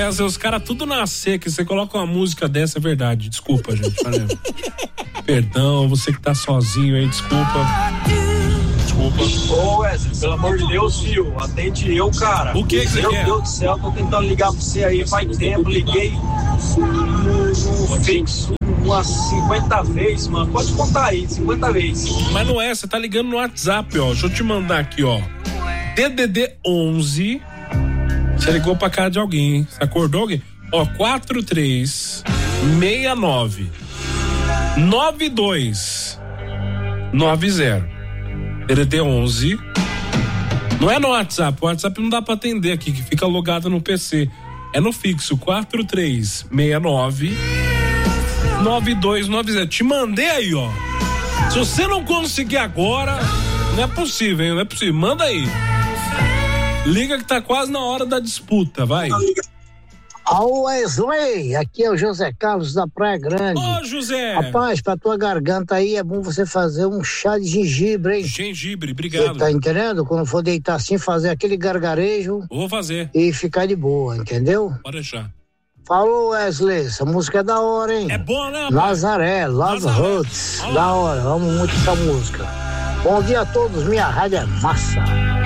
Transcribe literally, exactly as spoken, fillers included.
Wesley, os caras tudo na seca, você coloca uma música dessa, é verdade. Desculpa, gente. Perdão, você que tá sozinho aí, desculpa. Desculpa. Ô Wesley, pelo amor de Deus, filho, atende eu, cara. O que que você Meu quer? Meu Deus do céu, tô tentando ligar pra você aí faz tempo, liguei no, no fixo umas cinquenta vezes, mano. Pode contar aí, cinquenta vezes. Mas não é, você tá ligando no WhatsApp, ó. Deixa eu te mandar aqui, ó. D D D onze. Você ligou pra casa de alguém, hein? Você acordou alguém? Ó, quatro três seis nove nove dois nove zero. D D D onze. Não é no WhatsApp, o WhatsApp não dá pra atender aqui, que fica logado no P C. É no fixo, quatro três seis nove nove dois nove zero. Te mandei aí, ó. Se você não conseguir agora, não é possível, hein? Não é possível. Manda aí. Liga que tá quase na hora da disputa, vai. Ô Wesley, aqui é o José Carlos da Praia Grande. Ô José. Rapaz, pra tua garganta aí é bom você fazer um chá de gengibre, hein? Gengibre, obrigado. Você tá entendendo? Quando for deitar assim, fazer aquele gargarejo. Vou fazer. E ficar de boa, entendeu? Pode deixar. Falou, Wesley, essa música é da hora, hein? É boa, né, rapaz? Nazaré, Love Hurts, da hora, amo muito essa música. Bom dia a todos, minha rádio é massa.